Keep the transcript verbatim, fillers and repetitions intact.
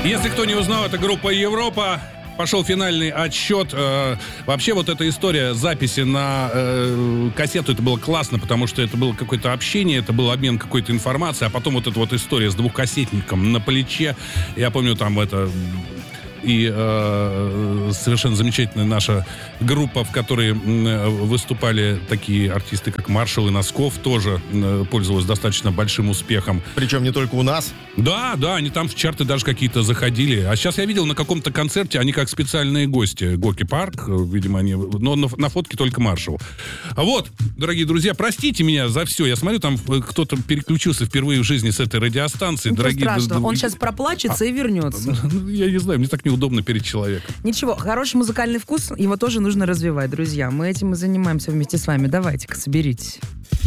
Если кто не узнал, это группа «Европа». Пошел финальный отсчет. Вообще вот эта история записи на э, кассету, это было классно, потому что это было какое-то общение, это был обмен какой-то информацией, а потом вот эта вот история с двухкассетником на плече. Я помню, там это... И э, совершенно замечательная наша группа, в которой э, выступали такие артисты, как Маршал и Носков, тоже э, пользовалась достаточно большим успехом. Причем не только у нас. Да, да, они там в чарты даже какие-то заходили. А сейчас я видел на каком-то концерте, они как специальные гости. Горки Парк, видимо, они... Но на, на фотке только Маршал. Вот, дорогие друзья, простите меня за все. Я смотрю, там кто-то переключился впервые в жизни с этой радиостанции. Ничего дорогие... страшного, он сейчас проплачется а, и вернется. Я не знаю, мне так неудобно перед человеком. Ничего, хороший музыкальный вкус, его тоже нужно развивать, друзья. Мы этим и занимаемся вместе с вами. Давайте-ка, соберитесь.